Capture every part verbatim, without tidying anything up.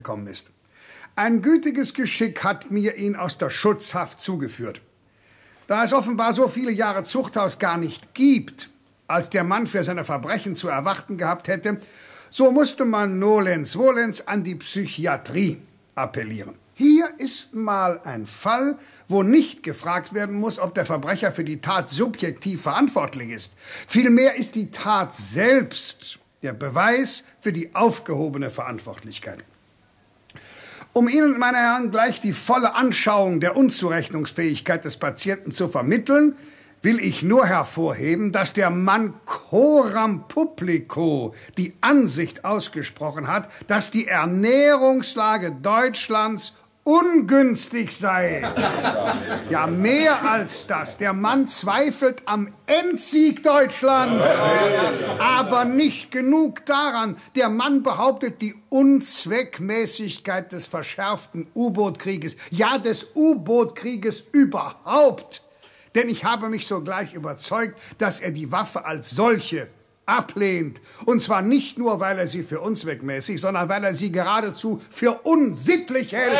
gekommen ist. Ein gütiges Geschick hat mir ihn aus der Schutzhaft zugeführt. Da es offenbar so viele Jahre Zuchthaus gar nicht gibt, als der Mann für seine Verbrechen zu erwarten gehabt hätte, so musste man nolens volens an die Psychiatrie appellieren. Hier ist mal ein Fall, wo nicht gefragt werden muss, ob der Verbrecher für die Tat subjektiv verantwortlich ist. Vielmehr ist die Tat selbst der Beweis für die aufgehobene Verantwortlichkeit. Um Ihnen, meine Herren, gleich die volle Anschauung der Unzurechnungsfähigkeit des Patienten zu vermitteln, will ich nur hervorheben, dass der Mann coram publico die Ansicht ausgesprochen hat, dass die Ernährungslage Deutschlands ungünstig sei. Ja, mehr als das. Der Mann zweifelt am Endsieg Deutschlands. Aber nicht genug daran. Der Mann behauptet die Unzweckmäßigkeit des verschärften U-Boot-Krieges. Ja, des U-Boot-Krieges überhaupt. Denn ich habe mich sogleich überzeugt, dass er die Waffe als solche ablehnt. Und zwar nicht nur, weil er sie für unzweckmäßig, sondern weil er sie geradezu für unsittlich hält.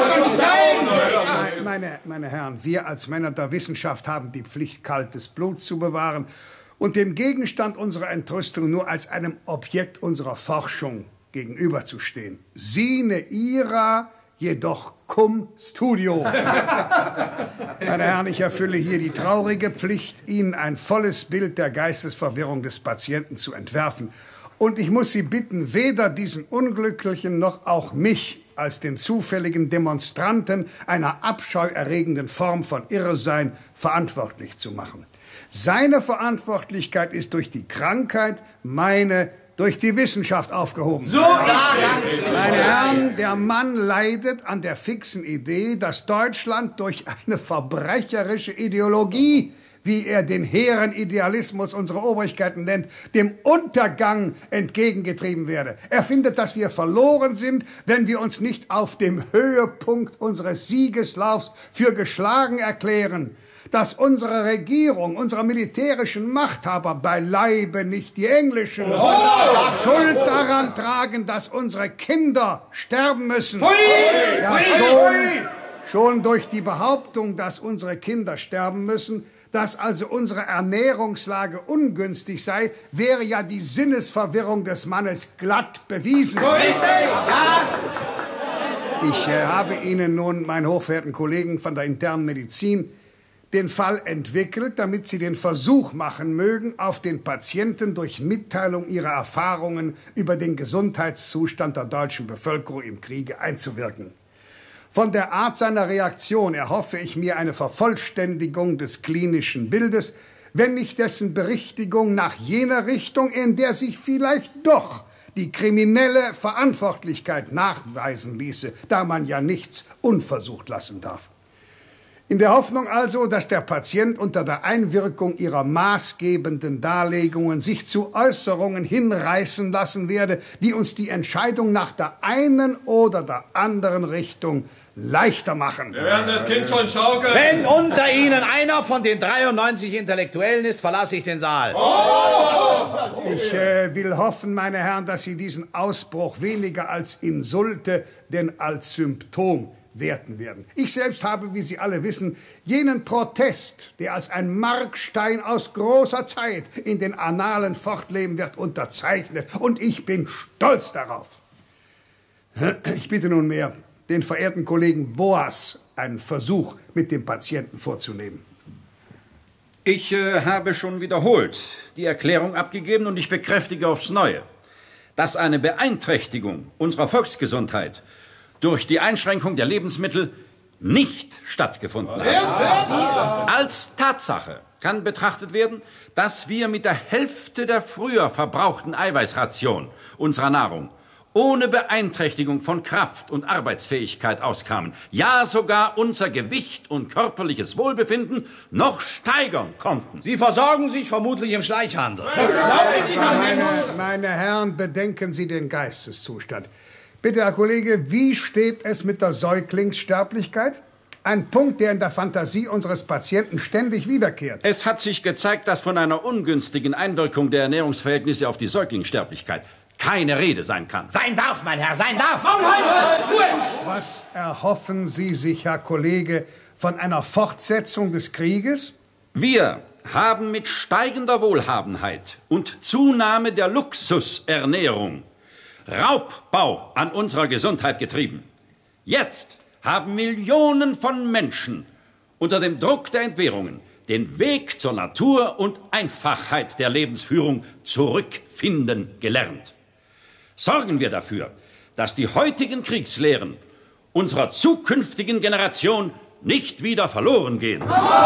Meine, meine Herren, wir als Männer der Wissenschaft haben die Pflicht, kaltes Blut zu bewahren und dem Gegenstand unserer Entrüstung nur als einem Objekt unserer Forschung gegenüberzustehen. Sine ira, jedoch cum studio. Meine Herren, ich erfülle hier die traurige Pflicht, Ihnen ein volles Bild der Geistesverwirrung des Patienten zu entwerfen. Und ich muss Sie bitten, weder diesen Unglücklichen noch auch mich als den zufälligen Demonstranten einer abscheuerregenden Form von Irrsein verantwortlich zu machen. Seine Verantwortlichkeit ist durch die Krankheit, meine durch die Wissenschaft aufgehoben. So Meine Herren, der Mann leidet an der fixen Idee, dass Deutschland durch eine verbrecherische Ideologie, wie er den hehren Idealismus unserer Obrigkeiten nennt, dem Untergang entgegengetrieben werde. Er findet, dass wir verloren sind, wenn wir uns nicht auf dem Höhepunkt unseres Siegeslaufs für geschlagen erklären, dass unsere Regierung, unsere militärischen Machthaber, beileibe nicht die englischen, oh! Schuld daran tragen, dass unsere Kinder sterben müssen. Ja, schon, schon durch die Behauptung, dass unsere Kinder sterben müssen, dass also unsere Ernährungslage ungünstig sei, wäre ja die Sinnesverwirrung des Mannes glatt bewiesen. Ich äh, habe Ihnen nun, meine hochverehrten Kollegen von der internen Medizin, den Fall entwickelt, damit Sie den Versuch machen mögen, auf den Patienten durch Mitteilung ihrer Erfahrungen über den Gesundheitszustand der deutschen Bevölkerung im Kriege einzuwirken. Von der Art seiner Reaktion erhoffe ich mir eine Vervollständigung des klinischen Bildes, wenn nicht dessen Berichtigung nach jener Richtung, in der sich vielleicht doch die kriminelle Verantwortlichkeit nachweisen ließe, da man ja nichts unversucht lassen darf. In der Hoffnung also, dass der Patient unter der Einwirkung ihrer maßgebenden Darlegungen sich zu Äußerungen hinreißen lassen werde, die uns die Entscheidung nach der einen oder der anderen Richtung leichter machen. Wir werden das Kind schon schaukeln. Wenn unter Ihnen einer von den dreiundneunzig Intellektuellen ist, verlasse ich den Saal. Oh! Ich äh, will hoffen, meine Herren, dass Sie diesen Ausbruch weniger als Insulte, denn als Symptom werten werden. Ich selbst habe, wie Sie alle wissen, jenen Protest, der als ein Markstein aus großer Zeit in den Annalen fortleben wird, unterzeichnet. Und ich bin stolz darauf. Ich bitte nunmehr den verehrten Kollegen Boas, einen Versuch mit dem Patienten vorzunehmen. Ich äh, habe schon wiederholt die Erklärung abgegeben und ich bekräftige aufs Neue, dass eine Beeinträchtigung unserer Volksgesundheit durch die Einschränkung der Lebensmittel nicht stattgefunden hat. Als Tatsache kann betrachtet werden, dass wir mit der Hälfte der früher verbrauchten Eiweißration unserer Nahrung ohne Beeinträchtigung von Kraft und Arbeitsfähigkeit auskamen. Ja, sogar unser Gewicht und körperliches Wohlbefinden noch steigern konnten. Sie versorgen sich vermutlich im Schleichhandel. Meine, meine Herren, bedenken Sie den Geisteszustand. Bitte, Herr Kollege, wie steht es mit der Säuglingssterblichkeit? Ein Punkt, der in der Fantasie unseres Patienten ständig wiederkehrt. Es hat sich gezeigt, dass von einer ungünstigen Einwirkung der Ernährungsverhältnisse auf die Säuglingssterblichkeit keine Rede sein kann. Sein darf, mein Herr, sein darf! Was erhoffen Sie sich, Herr Kollege, von einer Fortsetzung des Krieges? Wir haben mit steigender Wohlhabenheit und Zunahme der Luxusernährung Raubbau an unserer Gesundheit getrieben. Jetzt haben Millionen von Menschen unter dem Druck der Entbehrungen den Weg zur Natur und Einfachheit der Lebensführung zurückfinden gelernt. Sorgen wir dafür, dass die heutigen Kriegslehren unserer zukünftigen Generation nicht wieder verloren gehen.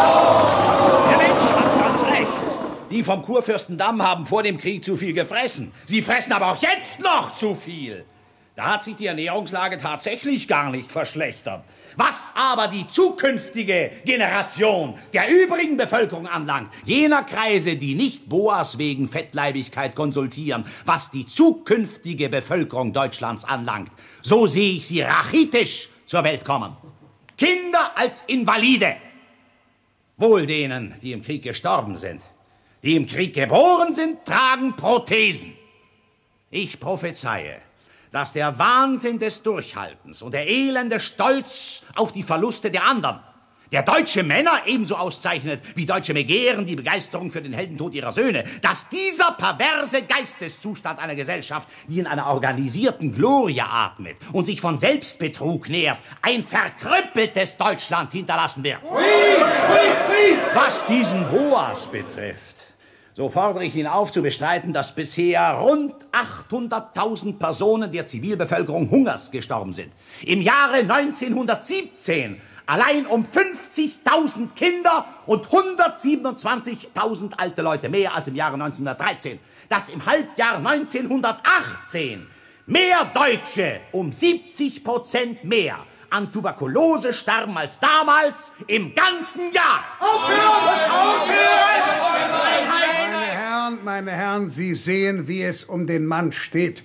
Der Mensch hat ganz recht. Die vom Kurfürstendamm haben vor dem Krieg zu viel gefressen. Sie fressen aber auch jetzt noch zu viel. Da hat sich die Ernährungslage tatsächlich gar nicht verschlechtert. Was aber die zukünftige Generation der übrigen Bevölkerung anlangt, jener Kreise, die nicht Boas wegen Fettleibigkeit konsultieren, was die zukünftige Bevölkerung Deutschlands anlangt, so sehe ich sie rachitisch zur Welt kommen. Kinder als Invalide. Wohl denen, die im Krieg gestorben sind. Die im Krieg geboren sind, tragen Prothesen. Ich prophezeie, dass der Wahnsinn des Durchhaltens und der elende Stolz auf die Verluste der anderen, der deutsche Männer ebenso auszeichnet wie deutsche Begehren die Begeisterung für den Heldentod ihrer Söhne, dass dieser perverse Geisteszustand einer Gesellschaft, die in einer organisierten Glorie atmet und sich von Selbstbetrug nährt, ein verkrüppeltes Deutschland hinterlassen wird. Was diesen Boas betrifft, so fordere ich ihn auf zu bestreiten, dass bisher rund achthunderttausend Personen der Zivilbevölkerung Hungers gestorben sind. Im Jahre neunzehnhundertsiebzehn allein um fünfzigtausend Kinder und hundertsiebenundzwanzigtausend alte Leute mehr als im Jahre neunzehnhundertdreizehn. Dass im Halbjahr neunzehnhundertachtzehn mehr Deutsche um siebzig Prozent mehr an Tuberkulose starben als damals im ganzen Jahr. Aufhören! Aufhören! Meine Herren, meine Herren, Sie sehen, wie es um den Mann steht.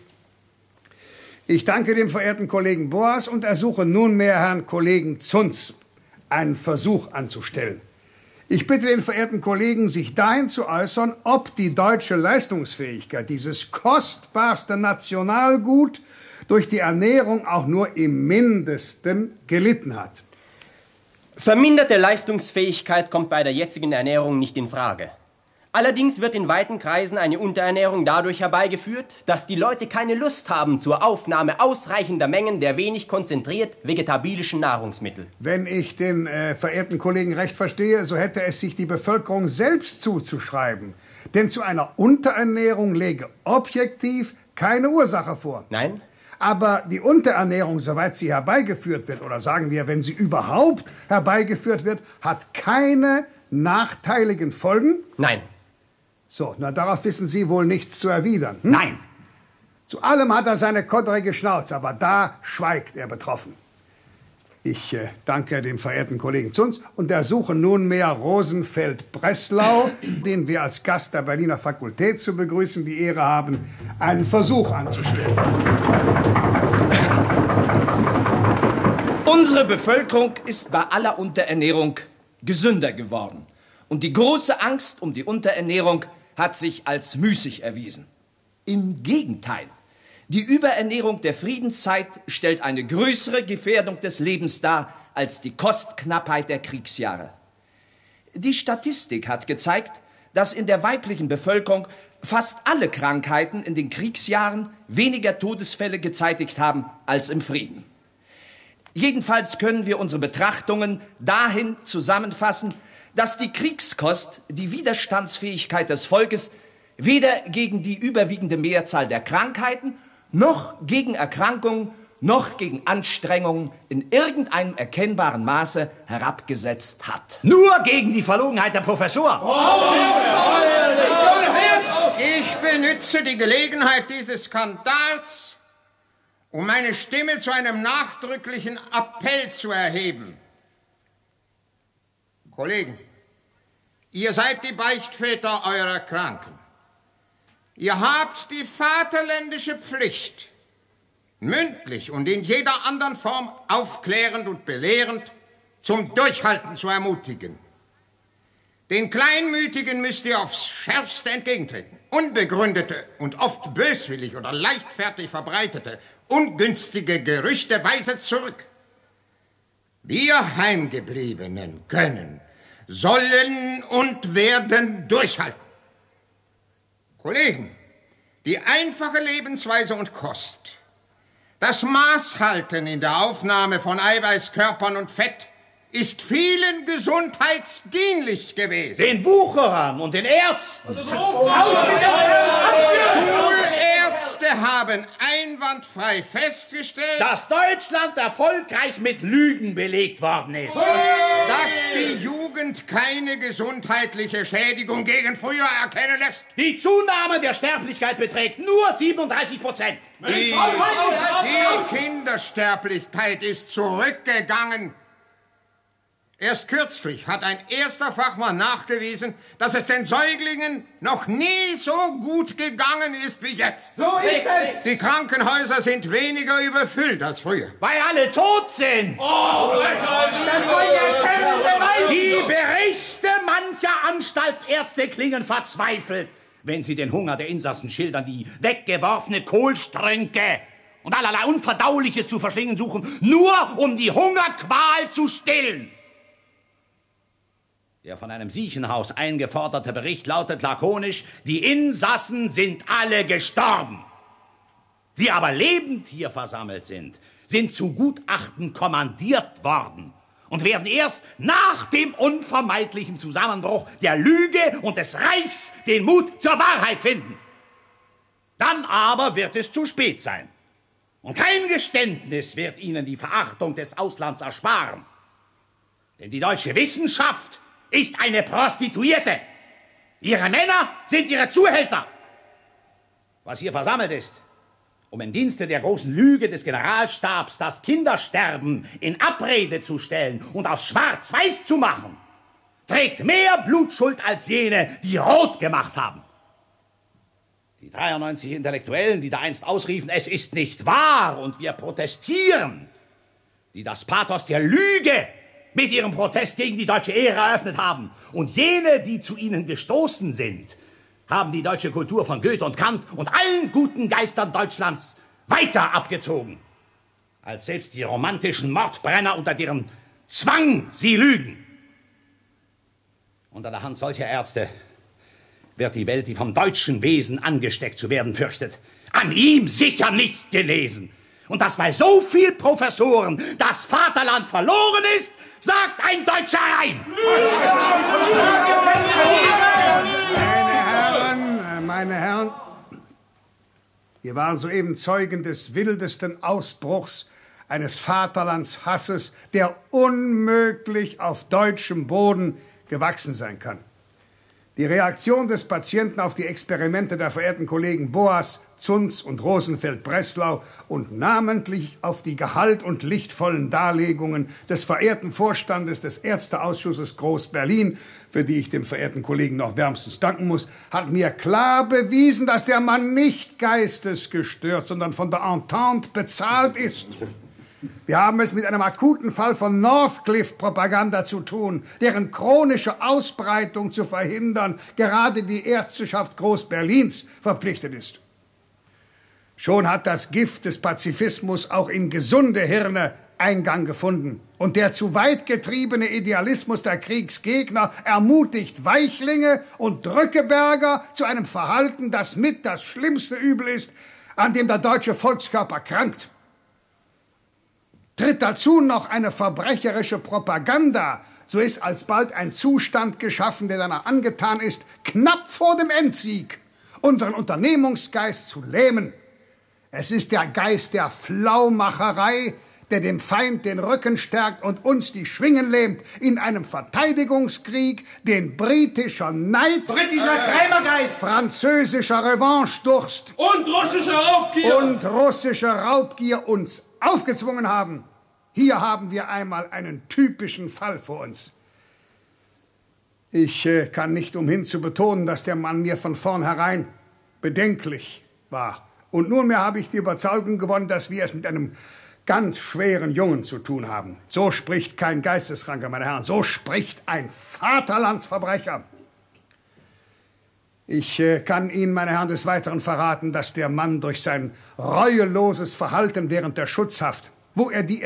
Ich danke dem verehrten Kollegen Boas und ersuche nunmehr Herrn Kollegen Zunz, einen Versuch anzustellen. Ich bitte den verehrten Kollegen, sich dahin zu äußern, ob die deutsche Leistungsfähigkeit, dieses kostbarste Nationalgut, durch die Ernährung auch nur im Mindesten gelitten hat. Verminderte Leistungsfähigkeit kommt bei der jetzigen Ernährung nicht in Frage. Allerdings wird in weiten Kreisen eine Unterernährung dadurch herbeigeführt, dass die Leute keine Lust haben zur Aufnahme ausreichender Mengen der wenig konzentriert vegetabilischen Nahrungsmittel. Wenn ich den äh, verehrten Kollegen recht verstehe, so hätte es sich die Bevölkerung selbst zuzuschreiben. Denn zu einer Unterernährung lege objektiv keine Ursache vor. Nein? Aber die Unterernährung, soweit sie herbeigeführt wird, oder sagen wir, wenn sie überhaupt herbeigeführt wird, hat keine nachteiligen Folgen? Nein. So, na darauf wissen Sie wohl nichts zu erwidern. Hm? Nein. Zu allem hat er seine kodderige Schnauze, aber da schweigt er betroffen. Ich äh, danke dem verehrten Kollegen Zunz und ersuche nunmehr Rosenfeld-Breslau, den wir als Gast der Berliner Fakultät zu begrüßen die Ehre haben, einen Versuch anzustellen. Unsere Bevölkerung ist bei aller Unterernährung gesünder geworden. Und die große Angst um die Unterernährung hat sich als müßig erwiesen. Im Gegenteil. Die Überernährung der Friedenszeit stellt eine größere Gefährdung des Lebens dar als die Kostknappheit der Kriegsjahre. Die Statistik hat gezeigt, dass in der weiblichen Bevölkerung fast alle Krankheiten in den Kriegsjahren weniger Todesfälle gezeitigt haben als im Frieden. Jedenfalls können wir unsere Betrachtungen dahin zusammenfassen, dass die Kriegskost die Widerstandsfähigkeit des Volkes weder gegen die überwiegende Mehrzahl der Krankheiten noch gegen Erkrankungen noch gegen Anstrengungen in irgendeinem erkennbaren Maße herabgesetzt hat. Nur gegen die Verlogenheit der Professor. Ich benütze die Gelegenheit dieses Skandals, um meine Stimme zu einem nachdrücklichen Appell zu erheben. Kollegen, ihr seid die Beichtväter eurer Kranken. Ihr habt die vaterländische Pflicht, mündlich und in jeder anderen Form aufklärend und belehrend zum Durchhalten zu ermutigen. Den Kleinmütigen müsst ihr aufs Schärfste entgegentreten. Unbegründete und oft böswillig oder leichtfertig verbreitete, ungünstige Gerüchte weiset zurück. Wir Heimgebliebenen können, sollen und werden durchhalten. Kollegen, die einfache Lebensweise und Kost, das Maßhalten in der Aufnahme von Eiweißkörpern und Fett ist vielen gesundheitsdienlich gewesen. Den Wucherern und den Ärzten. Schulärzte haben einwandfrei festgestellt, dass Deutschland erfolgreich mit Lügen belegt worden ist. Dass die Jugend keine gesundheitliche Schädigung gegen früher erkennen lässt. Die Zunahme der Sterblichkeit beträgt nur siebenunddreißig Prozent. Die, die Kindersterblichkeit ist zurückgegangen. Erst kürzlich hat ein erster Fachmann nachgewiesen, dass es den Säuglingen noch nie so gut gegangen ist wie jetzt. So ist es! Die Krankenhäuser sind weniger überfüllt als früher. Weil alle tot sind. Oh, das soll ja keiner beweisen! Die Berichte mancher Anstaltsärzte klingen verzweifelt, wenn sie den Hunger der Insassen schildern, die weggeworfene Kohlstrünke und allerlei Unverdauliches zu verschlingen suchen, nur um die Hungerqual zu stillen. Der von einem Siechenhaus eingeforderte Bericht lautet lakonisch, die Insassen sind alle gestorben. Wir aber lebend hier versammelt sind, sind zu Gutachten kommandiert worden und werden erst nach dem unvermeidlichen Zusammenbruch der Lüge und des Reichs den Mut zur Wahrheit finden. Dann aber wird es zu spät sein. Und kein Geständnis wird ihnen die Verachtung des Auslands ersparen. Denn die deutsche Wissenschaft ist eine Prostituierte. Ihre Männer sind ihre Zuhälter. Was hier versammelt ist, um im Dienste der großen Lüge des Generalstabs das Kindersterben in Abrede zu stellen und aus Schwarz-Weiß zu machen, trägt mehr Blutschuld als jene, die rot gemacht haben. Die dreiundneunzig Intellektuellen, die da einst ausriefen, es ist nicht wahr und wir protestieren, die das Pathos der Lüge mit ihrem Protest gegen die deutsche Ehre eröffnet haben. Und jene, die zu ihnen gestoßen sind, haben die deutsche Kultur von Goethe und Kant und allen guten Geistern Deutschlands weiter abgezogen, als selbst die romantischen Mordbrenner, unter deren Zwang sie lügen. Unter der Hand solcher Ärzte wird die Welt, die vom deutschen Wesen angesteckt zu werden fürchtet, an ihm sicher nicht genesen. Und dass bei so viel Professoren das Vaterland verloren ist, sagt ein Deutscher Reim. Meine Herren, meine Herren, wir waren soeben Zeugen des wildesten Ausbruchs eines Vaterlandshasses, der unmöglich auf deutschem Boden gewachsen sein kann. Die Reaktion des Patienten auf die Experimente der verehrten Kollegen Boas, Zunz und Rosenfeld-Breslau und namentlich auf die gehalt- und lichtvollen Darlegungen des verehrten Vorstandes des Ärzteausschusses Groß-Berlin, für die ich dem verehrten Kollegen noch wärmstens danken muss, hat mir klar bewiesen, dass der Mann nicht geistesgestört, sondern von der Entente bezahlt ist. Wir haben es mit einem akuten Fall von Northcliffe-Propaganda zu tun, deren chronische Ausbreitung zu verhindern gerade die Ärzteschaft Groß-Berlins verpflichtet ist. Schon hat das Gift des Pazifismus auch in gesunde Hirne Eingang gefunden. Und der zu weit getriebene Idealismus der Kriegsgegner ermutigt Weichlinge und Drückeberger zu einem Verhalten, das mit das schlimmste Übel ist, an dem der deutsche Volkskörper krankt. Tritt dazu noch eine verbrecherische Propaganda, so ist alsbald ein Zustand geschaffen, der danach angetan ist, knapp vor dem Endsieg unseren Unternehmungsgeist zu lähmen. Es ist der Geist der Flaumacherei, der dem Feind den Rücken stärkt und uns die Schwingen lähmt in einem Verteidigungskrieg, den britischer Neid, Britischer Krämergeist französischer Revanchdurst und russischer Raubgier und russische Raubgier uns aufgezwungen haben. Hier haben wir einmal einen typischen Fall vor uns. Ich äh, kann nicht umhin zu betonen, dass der Mann mir von vornherein bedenklich war. Und nunmehr habe ich die Überzeugung gewonnen, dass wir es mit einem ganz schweren Jungen zu tun haben. So spricht kein Geisteskranker, meine Herren. So spricht ein Vaterlandsverbrecher. Ich äh, kann Ihnen, meine Herren, des Weiteren verraten, dass der Mann durch sein reueloses Verhalten während der Schutzhaft, wo er die